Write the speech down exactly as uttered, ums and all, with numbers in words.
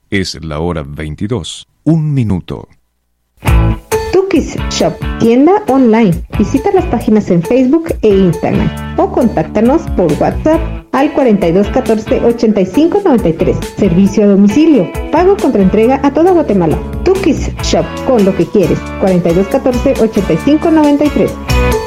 Es la hora veintidós, un minuto. Tukis Shop, tienda online. Visita las páginas en Facebook e Instagram o contáctanos por WhatsApp al cuarenta y dos catorce ochenta y cinco noventa y tres. Servicio a domicilio. Pago contra entrega a toda Guatemala. Tukis Shop, con lo que quieres. cuarenta y dos catorce ochenta y cinco noventa y tres.